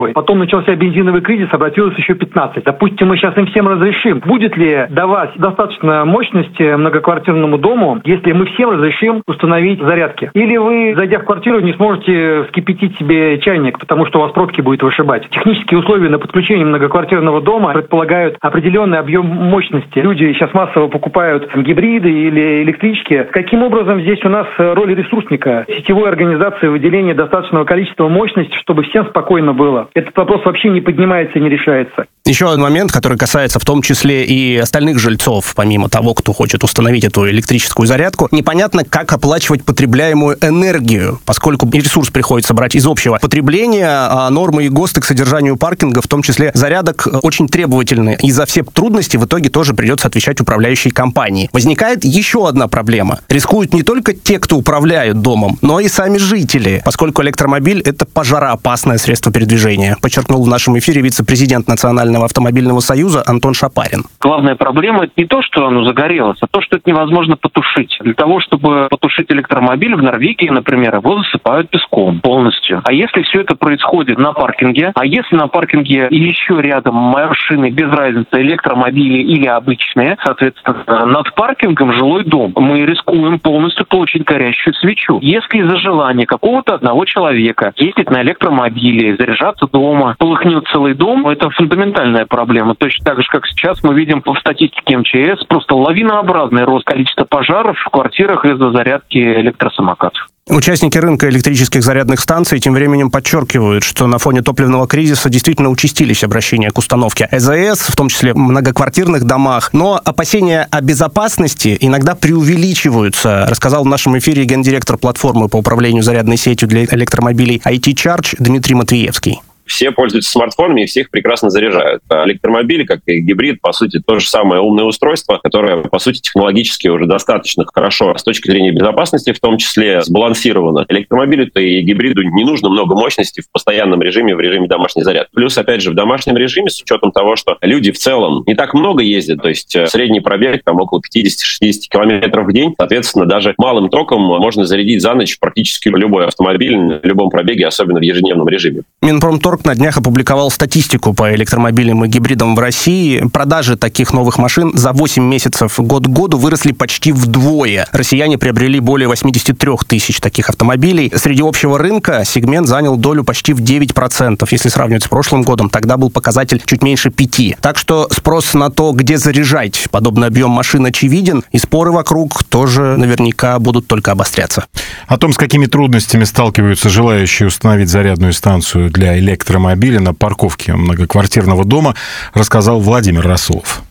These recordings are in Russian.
Потом начался бензиновый кризис, обратилось еще 15. Допустим, мы сейчас им всем разрешим. Будет ли давать достаточно мощности многоквартирному дому, если мы всем разрешим установить зарядки? Или вы, зайдя в квартиру, не сможете вскипятить себе чайник, потому что у вас пробки будет вышибать? Технические условия на подключение многоквартирного дома предполагают определенный объем мощности. Люди сейчас массово покупают гибриды или электрички. Каким образом здесь у нас роль ресурсника, сетевой организации выделения достаточного количества мощности, чтобы всем спокойно было? Этот вопрос вообще не поднимается и не решается. Еще один момент, который касается в том числе и остальных жильцов, помимо того, кто хочет установить эту электрическую зарядку. Непонятно, как оплачивать потребляемую энергию, поскольку ресурс приходится брать из общего потребления, а нормы и ГОСТы к содержанию паркинга, в том числе зарядок, очень требовательны. И за все трудности в итоге тоже придется отвечать управляющей компании. Возникает еще одна проблема. Рискуют не только те, кто управляют домом, но и сами жители, поскольку электромобиль — это пожароопасное средство передвижения, подчеркнул в нашем эфире вице-президент Национального автомобильного союза Антон Шапарин. Главная проблема — это не то, что оно загорелось, а то, что это невозможно потушить. Для того, чтобы потушить электромобиль, в Норвегии, например, его засыпают песком полностью. А если все это происходит на паркинге, а если на паркинге еще рядом машины, без разницы, электромобили или обычные, соответственно, над паркингом жилой дом, мы рискуем полностью получить горящую свечу. Если из-за желания какого-то одного человека ездить на электромобиле, заряжаться дома, полыхнет целый дом, это фундаментальная проблема. Точно так же, как сейчас мы видим по статистике МЧС, просто лавинообразный рост количества пожаров в квартирах из-за зарядки электросамокатов. Участники рынка электрических зарядных станций тем временем подчеркивают, что на фоне топливного кризиса действительно участились обращения к установке ЭЗС, в том числе в многоквартирных домах, но опасения о безопасности иногда преувеличиваются, рассказал в нашем эфире гендиректор платформы по управлению зарядной сетью для электромобилей IT-Charge Дмитрий Матвеевский. Все пользуются смартфонами и все их прекрасно заряжают. А электромобили, как и гибрид, по сути, то же самое умное устройство, которое, по сути, технологически уже достаточно хорошо с точки зрения безопасности, в том числе сбалансировано. Электромобилю-то и гибриду не нужно много мощности в постоянном режиме, в режиме домашней зарядки. Плюс, опять же, в домашнем режиме, с учетом того, что люди в целом не так много ездят, то есть средний пробег там около 50-60 километров в день, соответственно, даже малым током можно зарядить за ночь практически любой автомобиль на любом пробеге, особенно в ежедневном режиме. Минпромторг на днях опубликовал статистику по электромобилям и гибридам в России. Продажи таких новых машин за 8 месяцев год к году выросли почти вдвое. Россияне приобрели более 83 тысяч таких автомобилей. Среди общего рынка сегмент занял долю почти в 9%. Если сравнивать с прошлым годом, тогда был показатель чуть меньше 5%. Так что спрос на то, где заряжать подобный объем машин, очевиден, и споры вокруг тоже наверняка будут только обостряться. О том, с какими трудностями сталкиваются желающие установить зарядную станцию для электромобиля на парковке многоквартирного дома, рассказал Владимир Расулов.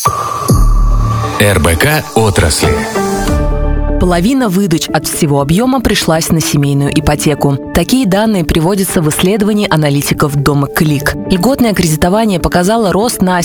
РБК отрасли. Половина выдач от всего объема пришлась на семейную ипотеку. Такие данные приводятся в исследовании аналитиков Дома Клик. Льготное кредитование показало рост на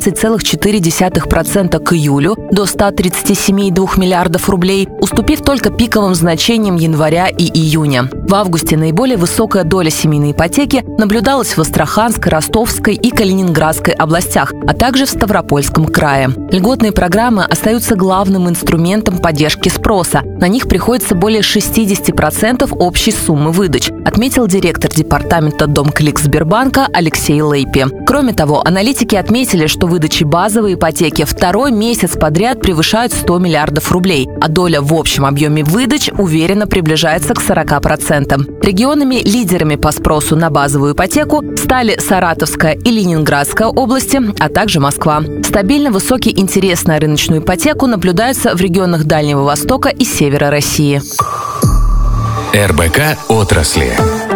17,4% к июлю до 137,2 миллиардов рублей, уступив только пиковым значениям января и июня. В августе наиболее высокая доля семейной ипотеки наблюдалась в Астраханской, Ростовской и Калининградской областях, а также в Ставропольском крае. Льготные программы остаются главным инструментом поддержки спроса. На них приходится более 60% общей суммы выдач, отметил директор департамента Домклик Сбербанка Алексей Лейпи. Кроме того, аналитики отметили, что выдачи базовой ипотеки второй месяц подряд превышают 100 миллиардов рублей, а доля в общем объеме выдач уверенно приближается к 40%. Регионами-лидерами по спросу на базовую ипотеку стали Саратовская и Ленинградская области, а также Москва. Стабильно высокий интерес на рыночную ипотеку наблюдается в регионах Дальнего Востока и севера России. РБК отрасли.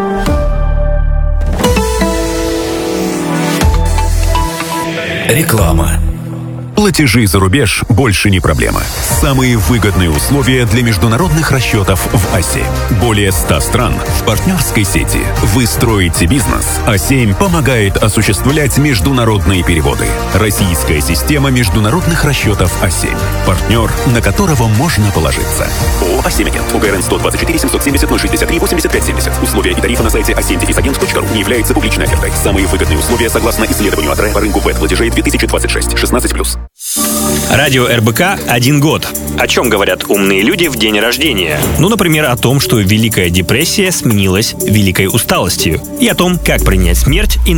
Реклама. Платежи за рубеж больше не проблема. Самые выгодные условия для международных расчетов в А7. Более 100 стран в партнерской сети. Вы строите бизнес. А7 помогает осуществлять международные переводы. Российская система международных расчетов А7. Партнер, на которого можно положиться. ООО А7 Агент. УГРН 124 770 063 85 70. Условия и тарифы на сайте a7-agent.ru не являются публичной офертой. Самые выгодные условия согласно исследованию АТРЭ по рынку ВЭД платежей 2026. 16+. Радио РБК 1 год. О чем говорят умные люди в день рождения? Ну, например, о том, что Великая депрессия сменилась Великой усталостью. И о том, как принять смерть и